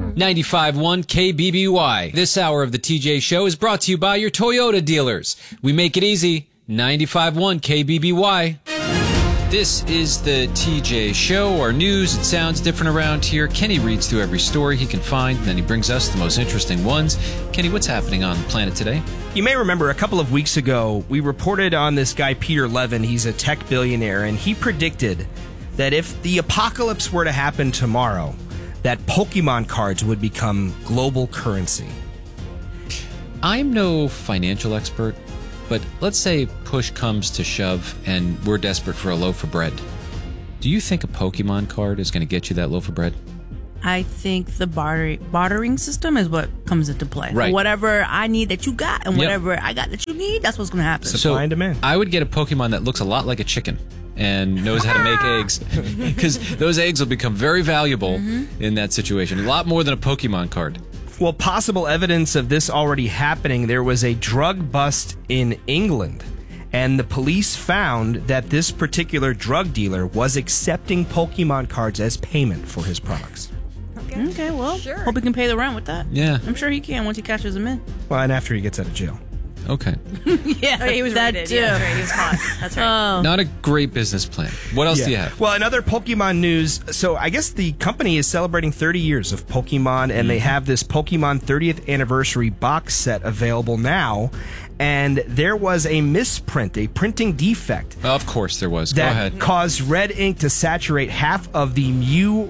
95.1 KBBY. This hour of the TJ Show is brought to you by your Toyota dealers. We make it easy. 95.1 KBBY. This is the TJ Show. Our news, it sounds different around here. Kenny reads through every story he can find, and then he brings us the most interesting ones. Kenny, what's happening on the planet today? You may remember a couple of weeks ago, we reported on this guy, Peter Levin. He's a tech billionaire, and he predicted that if the apocalypse were to happen tomorrow, that Pokemon cards would become global currency. I'm no financial expert, but let's say push comes to shove and we're desperate for a loaf of bread. Do you think a Pokemon card is going to get you that loaf of bread? I think the bartering system is what comes into play. Right. Whatever I need that you got and whatever I got that you need, that's what's going to happen. Supply and demand. I would get a Pokemon that looks a lot like a chicken and knows how to make eggs, because those eggs will become very valuable in that situation. A lot more than a Pokemon card. Well, possible evidence of this already happening, there was a drug bust in England, and the police found that this particular drug dealer was accepting Pokemon cards as payment for his products. Okay, well, hope he can pay the rent with that. Yeah. I'm sure he can once he catches them in. Well, and after he gets out of jail. Okay. Yeah, he was that raided. too. Yeah, that's right. He was hot. That's right. Not a great business plan. What else do you have? Well, another Pokemon news. So I guess the company is celebrating 30 years of Pokemon, and they have this Pokemon 30th anniversary box set available now. And there was a misprint, a printing defect. Of course there was. Go That ahead. caused red ink to saturate half of the Mew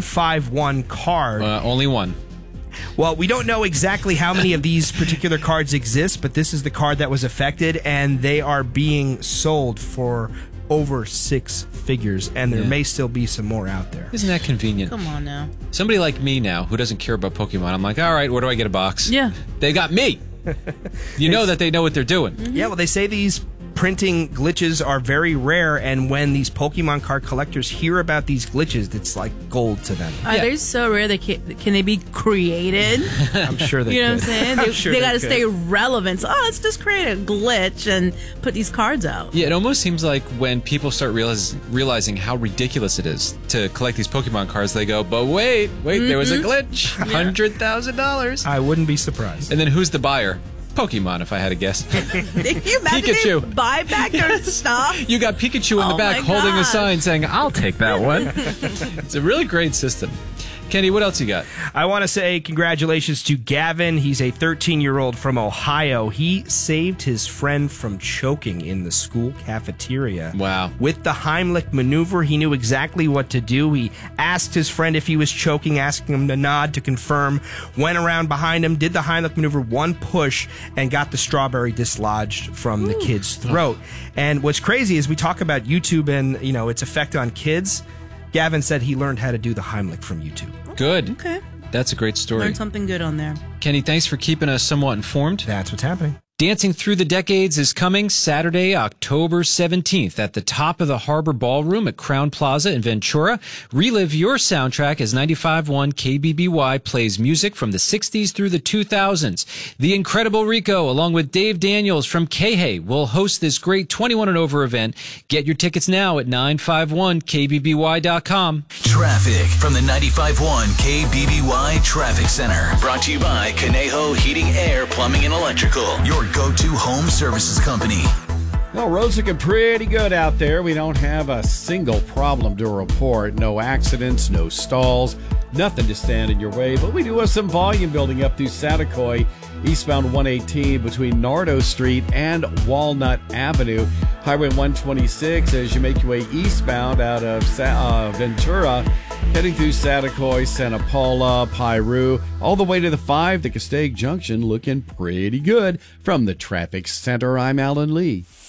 151 card. Only one. Well, we don't know exactly how many of these particular cards exist, but this is the card that was affected, and they are being sold for over six figures, and there may still be some more out there. Isn't that convenient? Come on now. Somebody like me now who doesn't care about Pokemon, I'm like, all right, where do I get a box? Yeah. They got me. You know that they know what they're doing. Yeah, well, they say these printing glitches are very rare, and when these Pokemon card collectors hear about these glitches, it's like gold to them. Are they so rare? Can they be created? I'm sure they You know could. what I'm saying? I'm sure they got to could. stay relevant. So, let's just create a glitch and put these cards out. Yeah, it almost seems like when people start realizing how ridiculous it is to collect these Pokemon cards, they go, but wait, there was a glitch. $100,000. I wouldn't be surprised. And then who's the buyer? Pokemon, if I had to guess. Can you imagine Pikachu. they buy back their stuff? You got Pikachu in the Oh back my holding a gosh. sign saying, I'll take that one. It's a really great system. Kenny, what else you got? I want to say congratulations to Gavin. He's a 13-year-old from Ohio. He saved his friend from choking in the school cafeteria. Wow. With the Heimlich maneuver, he knew exactly what to do. He asked his friend if he was choking, asking him to nod to confirm, went around behind him, did the Heimlich maneuver, one push, and got the strawberry dislodged from the kid's throat. And what's crazy is we talk about YouTube and, its effect on kids. Gavin said he learned how to do the Heimlich from YouTube. Good. Okay. That's a great story. Learn something good on there. Kenny, thanks for keeping us somewhat informed. That's what's happening. Dancing Through the Decades is coming Saturday, October 17th at the top of the Harbor Ballroom at Crown Plaza in Ventura. Relive your soundtrack as 95.1 KBBY plays music from the 60s through the 2000s. The Incredible Rico, along with Dave Daniels from KHEY, will host this great 21 and over event. Get your tickets now at 951kbby.com. Traffic from the 95.1 KBBY Traffic Center. Brought to you by Conejo Heating, Air, Plumbing, and Electrical. Your go-to home services company. Well, roads looking pretty good out there. We don't have a single problem to report. No accidents, no stalls, nothing to stand in your way. But we do have some volume building up through Saticoy, eastbound 118 between Nardo Street and Walnut Avenue. Highway 126 as you make your way eastbound out of Ventura, heading through Saticoy, Santa Paula, Piru, all the way to the 5, the Castaic Junction, looking pretty good. From the Traffic Center, I'm Alan Lee.